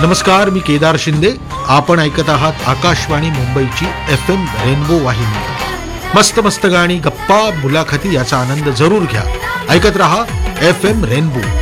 नमस्कार, मी केदार शिंदे. आपण ऐकत आहात आकाशवाणी मुंबईची FM रेनबो वाहिनी. मस्त मस्त गाणी, गप्पा, मुलाखती याचा आनंद जरूर घ्या. ऐकत रहा FM रेनबो.